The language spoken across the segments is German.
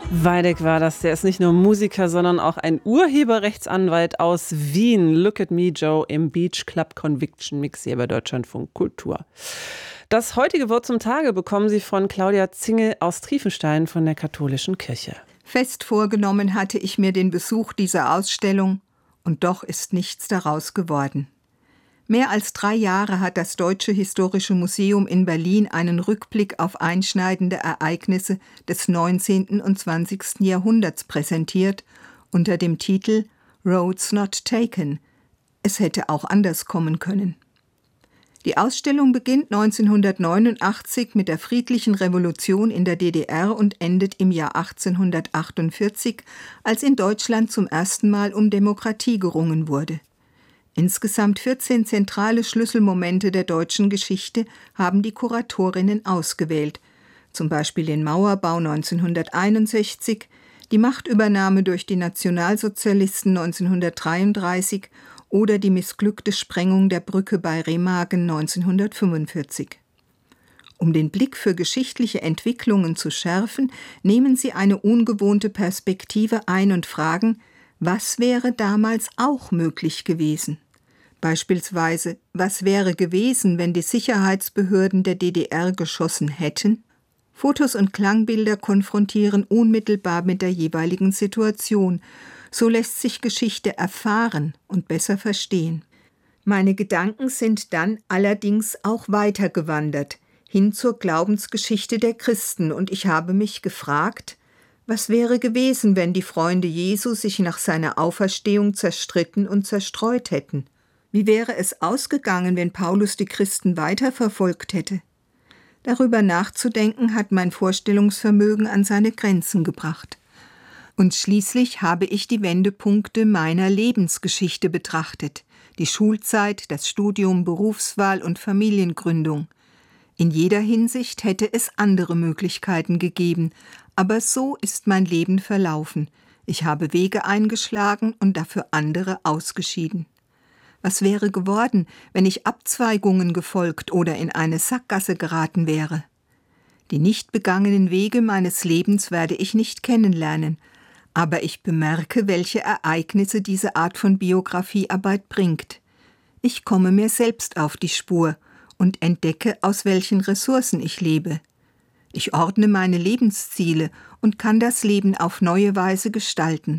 Waldeck war das. Der ist nicht nur Musiker, sondern auch ein Urheberrechtsanwalt aus Wien. Look at me, Joe, im Beach Club Conviction Mix hier bei Deutschlandfunk Kultur. Das heutige Wort zum Tage bekommen Sie von Claudia Zingel aus Triefenstein von der Katholischen Kirche. Fest vorgenommen hatte ich mir den Besuch dieser Ausstellung, und doch ist nichts daraus geworden. Mehr als 3 Jahre hat das Deutsche Historische Museum in Berlin einen Rückblick auf einschneidende Ereignisse des 19. und 20. Jahrhunderts präsentiert, unter dem Titel Roads Not Taken. Es hätte auch anders kommen können. Die Ausstellung beginnt 1989 mit der friedlichen Revolution in der DDR und endet im Jahr 1848, als in Deutschland zum ersten Mal um Demokratie gerungen wurde. Insgesamt 14 zentrale Schlüsselmomente der deutschen Geschichte haben die Kuratorinnen ausgewählt, zum Beispiel den Mauerbau 1961, die Machtübernahme durch die Nationalsozialisten 1933 oder die missglückte Sprengung der Brücke bei Remagen 1945. Um den Blick für geschichtliche Entwicklungen zu schärfen, nehmen sie eine ungewohnte Perspektive ein und fragen, was wäre damals auch möglich gewesen? Beispielsweise, was wäre gewesen, wenn die Sicherheitsbehörden der DDR geschossen hätten? Fotos und Klangbilder konfrontieren unmittelbar mit der jeweiligen Situation. So lässt sich Geschichte erfahren und besser verstehen. Meine Gedanken sind dann allerdings auch weitergewandert, hin zur Glaubensgeschichte der Christen, und ich habe mich gefragt, was wäre gewesen, wenn die Freunde Jesu sich nach seiner Auferstehung zerstritten und zerstreut hätten? Wie wäre es ausgegangen, wenn Paulus die Christen weiterverfolgt hätte? Darüber nachzudenken hat mein Vorstellungsvermögen an seine Grenzen gebracht. Und schließlich habe ich die Wendepunkte meiner Lebensgeschichte betrachtet, die Schulzeit, das Studium, Berufswahl und Familiengründung. In jeder Hinsicht hätte es andere Möglichkeiten gegeben, aber so ist mein Leben verlaufen. Ich habe Wege eingeschlagen und dafür andere ausgeschieden. Was wäre geworden, wenn ich Abzweigungen gefolgt oder in eine Sackgasse geraten wäre? Die nicht begangenen Wege meines Lebens werde ich nicht kennenlernen, aber ich bemerke, welche Ereignisse diese Art von Biografiearbeit bringt. Ich komme mir selbst auf die Spur und entdecke, aus welchen Ressourcen ich lebe. Ich ordne meine Lebensziele und kann das Leben auf neue Weise gestalten.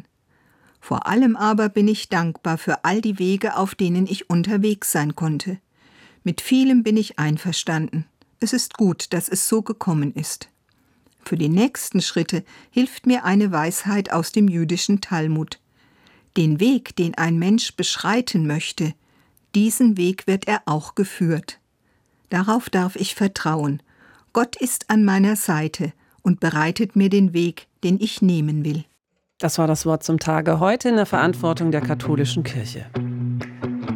Vor allem aber bin ich dankbar für all die Wege, auf denen ich unterwegs sein konnte. Mit vielem bin ich einverstanden. Es ist gut, dass es so gekommen ist. Für die nächsten Schritte hilft mir eine Weisheit aus dem jüdischen Talmud. Den Weg, den ein Mensch beschreiten möchte, diesen Weg wird er auch geführt. Darauf darf ich vertrauen. Gott ist an meiner Seite und bereitet mir den Weg, den ich nehmen will. Das war das Wort zum Tage heute in der Verantwortung der Katholischen Kirche.